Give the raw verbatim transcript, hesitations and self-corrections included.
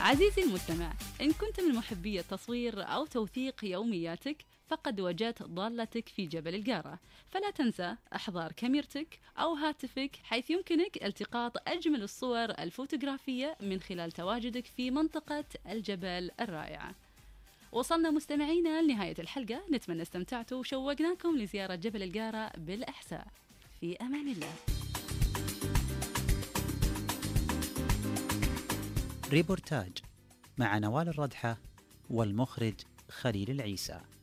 عزيزي المستمع، إن كنت من محبي التصوير أو توثيق يومياتك فقد وجدت ضالتك في جبل القارة، فلا تنسى إحضار كاميرتك أو هاتفك حيث يمكنك التقاط أجمل الصور الفوتوغرافية من خلال تواجدك في منطقة الجبل الرائعة. وصلنا مستمعينا لنهاية الحلقة، نتمنى استمتعتوا وشوقناكم لزيارة جبل القارة بالإحساء. في أمان الله. ريبورتاج مع نوال الردحة والمخرج خليل العيسى.